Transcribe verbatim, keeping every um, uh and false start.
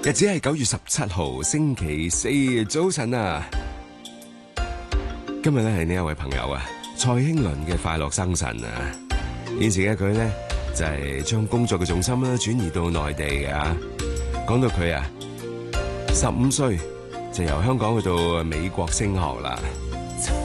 日子係九月十七號星期四早晨啊！今日咧係呢一位朋友啊，蔡興倫嘅快樂生辰啊！現時嘅佢咧就係將工作嘅重心啦轉移到內地嘅啊。講到佢啊，十五歲就由香港去到美國升學啦。